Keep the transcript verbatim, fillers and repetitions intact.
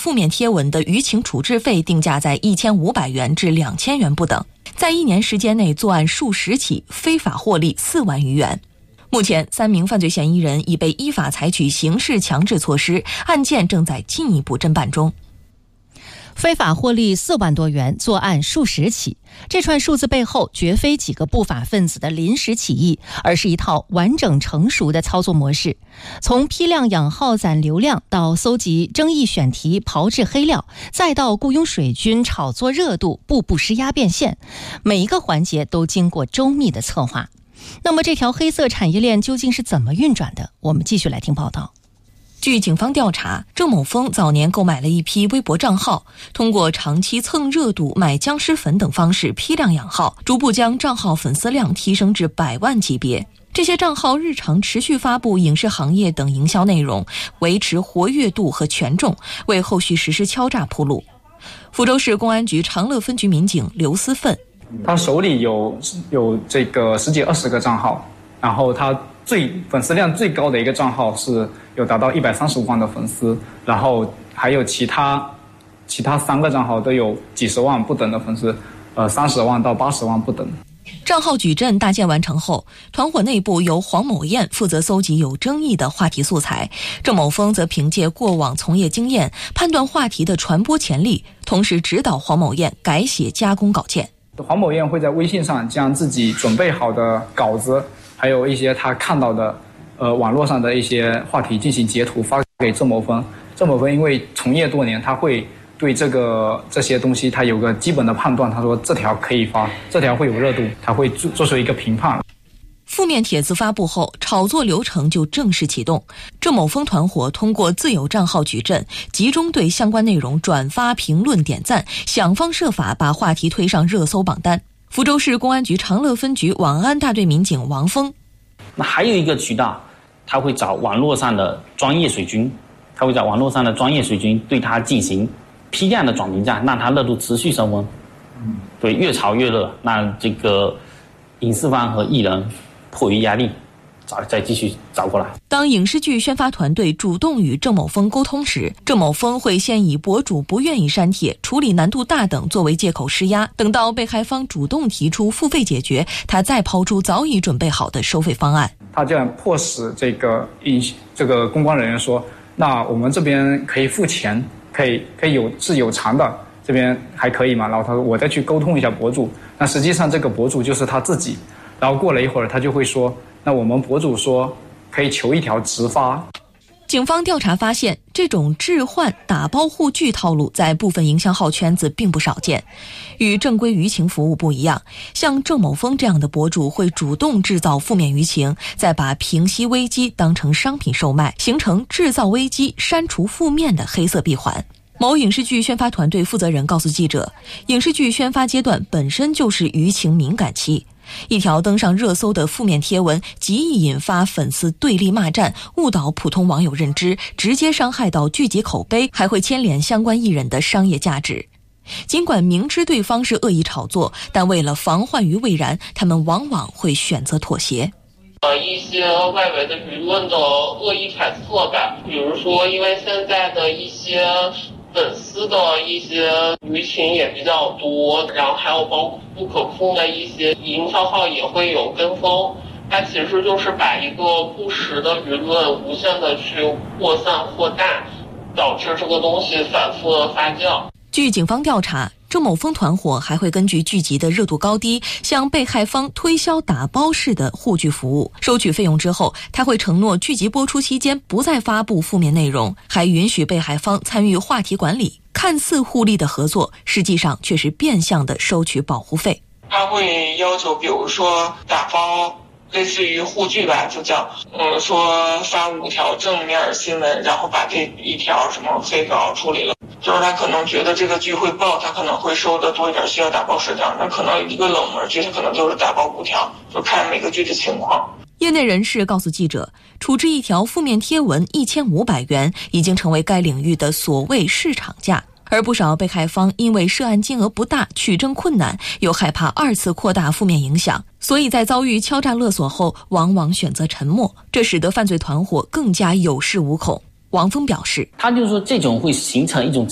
负面贴文的舆情处置费定价在一千五百元至两千元不等，在一年时间内作案数十起，非法获利四万余元。目前，三名犯罪嫌疑人已被依法采取刑事强制措施，案件正在进一步侦办中。 非法获利四万多元，作案数十起，这串数字背后绝非几个不法分子的临时起意，而是一套完整成熟的操作模式。从批量养号攒流量，到搜集争议选题炮制黑料，再到雇佣水军炒作热度，步步施压变现，每一个环节都经过周密的策划。那么这条黑色产业链究竟是怎么运转的？我们继续来听报道。 据警方调查，郑某峰早年购买了一批微博账号，通过长期蹭热度、买僵尸粉等方式批量养号，逐步将账号粉丝量提升至百万级别。这些账号日常持续发布影视行业等营销内容，维持活跃度和权重，为后续实施敲诈铺路。福州市公安局长乐分局民警刘思奋， 他手里有有这个十几二十个账号，然后他最粉丝量最高的一个账号是有达到一百三十五万的粉丝，然后还有其他其他三个账号都有几十万不等的粉丝，呃，三十万到八十万不等。 账号矩阵搭建完成后，团伙内部由黄某艳负责搜集有争议的话题素材，郑某峰则凭借过往从业经验判断话题的传播潜力，同时指导黄某艳改写加工稿件。 黄某艳会在微信上将自己准备好的稿子，还有一些他看到的呃网络上的一些话题进行截图发给郑某峰。郑某峰因为从业多年，他会对这个这些东西他有个基本的判断，他说这条可以发，这条会有热度，他会做做出一个评判。 负面帖子发布后，炒作流程就正式启动。郑某峰团伙通过自有账号矩阵，集中对相关内容转发、评论、点赞，想方设法把话题推上热搜榜单。福州市公安局长乐分局网安大队民警王峰， 那还有一个渠道，他会找网络上的专业水军，他会找网络上的专业水军对他进行批量的转评价，让他热度持续升温。嗯，对，越炒越热，那这个影视方和艺人迫于压力，找再继续找过来。 当影视剧宣发团队主动与郑某峰沟通时，郑某峰会先以博主不愿意删帖、处理难度大等作为借口施压，等到被害方主动提出付费解决，他再抛出早已准备好的收费方案。 他这样迫使这个这个公关人员说，那我们这边可以付钱，可以可以有是有偿的，这边还可以吗？然后他说我再去沟通一下博主，那实际上这个博主就是他自己。然后过了一会儿，他就会说，那我们博主说可以求一条直发。 警方调查发现，这种置换打包护具套路在部分营销号圈子并不少见。与正规舆情服务不一样，像郑某峰这样的博主会主动制造负面舆情，再把平息危机当成商品售卖，形成制造危机、删除负面的黑色闭环。某影视剧宣发团队负责人告诉记者，影视剧宣发阶段本身就是舆情敏感期，一条登上热搜的负面贴文极易引发粉丝对立骂战，误导普通网友认知，直接伤害到剧集口碑，还会牵连相关艺人的商业价值。尽管明知对方是恶意炒作，但为了防患于未然，他们往往会选择妥协。 呃，一些外围的舆论的恶意揣测吧，比如说因为现在的一些粉丝的一些舆情也比较多，然后还有包括不可控的一些营销号也会有跟风，它其实就是把一个不实的舆论无限的去扩散扩大，导致这个东西反复的发酵。 据警方调查，郑某峰团伙还会根据剧集的热度高低，向被害方推销打包式的护具服务。收取费用之后，他会承诺剧集播出期间不再发布负面内容，还允许被害方参与话题管理。看似互利的合作，实际上却是变相的收取保护费。 他会要求，比如说打包类似于护具吧，就叫嗯说发五条正面新闻，然后把这一条什么黑稿处理了。就是他可能觉得这个剧会爆，他可能会收的多一点，需要打包十条。那可能一个冷门剧，他可能就是打包五条，就看每个剧的情况。 业内人士告诉记者，处置一条负面贴文一千五百元，已经成为该领域的所谓市场价。而不少被害方因为涉案金额不大，取证困难，又害怕二次扩大负面影响，所以在遭遇敲诈勒索后，往往选择沉默，这使得犯罪团伙更加有恃无恐。王峰表示， 他就是说这种会形成一种